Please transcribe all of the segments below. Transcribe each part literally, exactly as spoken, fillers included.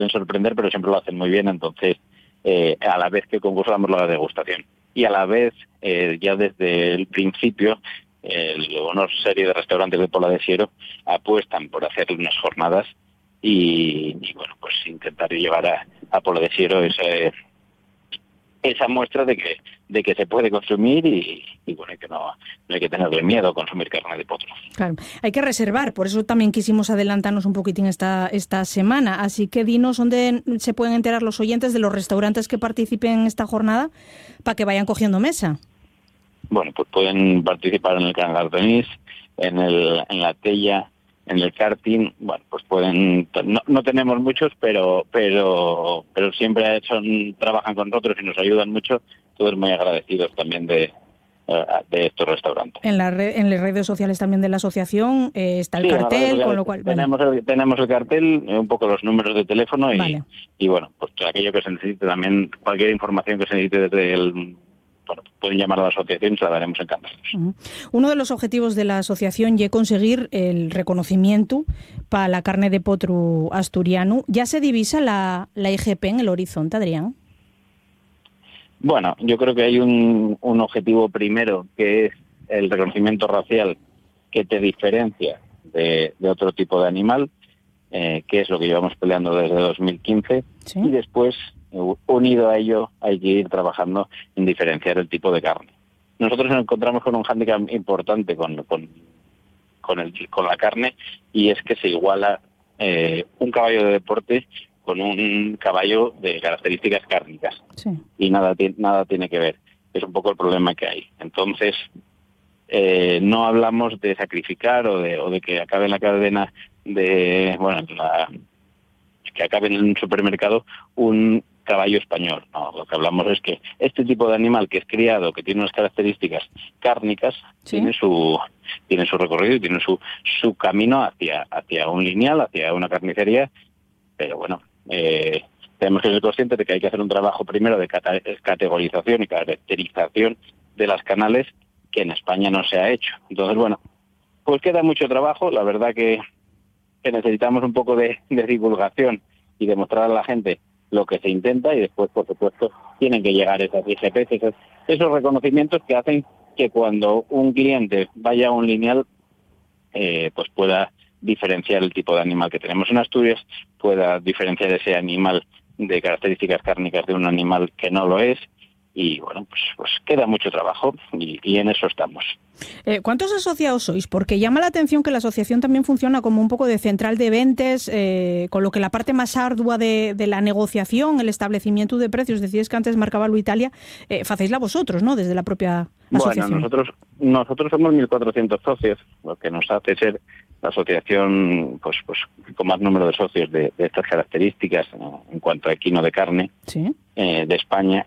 pueden sorprender, pero siempre lo hacen muy bien. Entonces, eh, a la vez que concursamos la degustación y a la vez, eh, ya desde el principio, eh, una serie de restaurantes de Pola de Siero apuestan por hacer unas jornadas y, y bueno, pues intentar llevar a, a Pola de Siero ese, esa muestra de que de que se puede consumir y, y bueno, que no, no hay que tenerle miedo a consumir carne de potro. Claro, hay que reservar, por eso también quisimos adelantarnos un poquitín esta, esta semana. Así que dinos dónde se pueden enterar los oyentes de los restaurantes que participen en esta jornada para que vayan cogiendo mesa. Bueno, pues pueden participar en el Can Gardonís, en el en la Tella, en el karting. Bueno, pues pueden, no, no tenemos muchos, pero pero pero siempre son trabajan con nosotros y nos ayudan mucho. Todos muy agradecidos también de de estos restaurantes. En, la red, en las redes sociales también de la asociación eh, está el sí, cartel, con lo cual... Tenemos, vale. el, tenemos el cartel, un poco los números de teléfono y, vale. y bueno, pues aquello que se necesite también, cualquier información que se necesite desde el... Bueno, pueden llamar a la asociación y se la daremos encantados. Uh-huh. Uno de los objetivos de la asociación es conseguir el reconocimiento para la carne de potro asturiano. ¿Ya se divisa la, la I G P en el horizonte, Adrián? Bueno, yo creo que hay un, un objetivo primero, que es el reconocimiento racial que te diferencia de, de otro tipo de animal, eh, que es lo que llevamos peleando desde dos mil quince, ¿sí? Y después, unido a ello, hay que ir trabajando en diferenciar el tipo de carne. Nosotros nos encontramos con un hándicap importante con, con, con, el, con la carne, y es que se iguala eh, un caballo de deporte con un caballo de características cárnicas. Sí. Y nada, nada tiene que ver. Es un poco el problema que hay. Entonces, eh, no hablamos de sacrificar o de, o de que acabe en la cadena de, bueno, la, que acabe en un supermercado un caballo español. No, lo que hablamos es que este tipo de animal que es criado, que tiene unas características cárnicas, ¿sí? tiene su tiene su recorrido y tiene su su camino hacia hacia un lineal, hacia una carnicería, pero bueno, eh, tenemos que ser conscientes de que hay que hacer un trabajo primero de cata- categorización y caracterización de las canales que en España no se ha hecho. Entonces, bueno, pues queda mucho trabajo. La verdad que, que necesitamos un poco de, de divulgación y demostrar a la gente lo que se intenta, y después, por supuesto, tienen que llegar esas I G P, esos, esos reconocimientos que hacen que cuando un cliente vaya a un lineal, eh, pues pueda diferenciar el tipo de animal que tenemos en Asturias, pueda diferenciar ese animal de características cárnicas de un animal que no lo es, y bueno, pues, pues queda mucho trabajo y, y en eso estamos. Eh, ¿Cuántos asociados sois? Porque llama la atención que la asociación también funciona como un poco de central de ventas, eh, con lo que la parte más ardua de, de la negociación, el establecimiento de precios, decíais que antes marcaba lo Italia, eh, hacéisla vosotros, ¿no? Desde la propia asociación. Bueno, nosotros nosotros somos mil cuatrocientos socios, lo que nos hace ser la asociación pues pues con más número de socios de, de estas características, ¿no? En cuanto a equino de carne, ¿sí? eh, de España.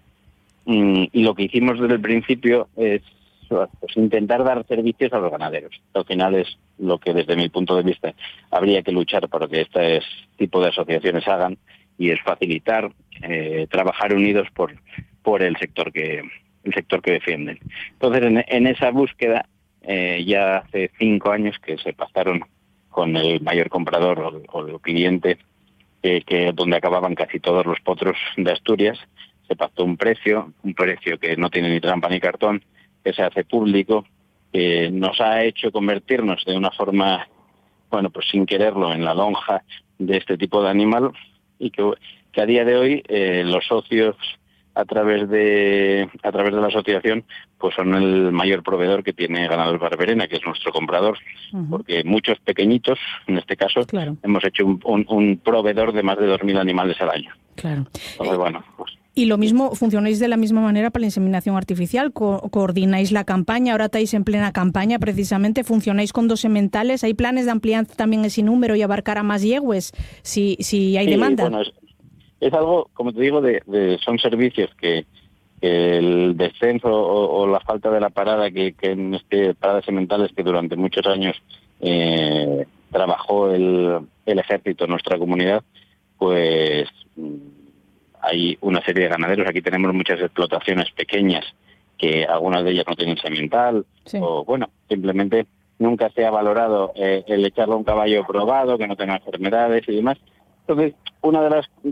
Mm, y lo que hicimos desde el principio es pues, intentar dar servicios a los ganaderos. Al final es lo que desde mi punto de vista habría que luchar para que este tipo de asociaciones hagan, y es facilitar, eh, trabajar unidos por por el sector que el sector que defienden. Entonces, en, en esa búsqueda, eh, ya hace cinco años que se pactaron con el mayor comprador o, o el cliente, eh, que donde acababan casi todos los potros de Asturias. Se pactó un precio, un precio que no tiene ni trampa ni cartón, que se hace público, que nos ha hecho convertirnos de una forma, bueno, pues sin quererlo, en la lonja de este tipo de animal, y que, que a día de hoy eh, los socios a través de a través de la asociación pues son el mayor proveedor que tiene Ganaderos Barberena, que es nuestro comprador, uh-huh. Porque muchos pequeñitos, en este caso, claro. hemos hecho un, un, un proveedor de más de dos mil animales al año. Claro. Entonces, eh, bueno, pues, y lo mismo, funcionáis de la misma manera para la inseminación artificial, Co- coordináis la campaña, ahora estáis en plena campaña precisamente, funcionáis con dos sementales, ¿hay planes de ampliar también ese número y abarcar a más yegües si, si hay sí, demanda? Bueno, es, es algo, como te digo, de, de son servicios que, que el descenso o, o la falta de la parada que, que en este paradas sementales que durante muchos años eh, trabajó el, el ejército en nuestra comunidad, pues hay una serie de ganaderos. Aquí tenemos muchas explotaciones pequeñas que algunas de ellas no tienen semental, sí. O bueno, simplemente nunca se ha valorado eh, el echarle a un caballo probado, que no tenga enfermedades y demás. Entonces, una de las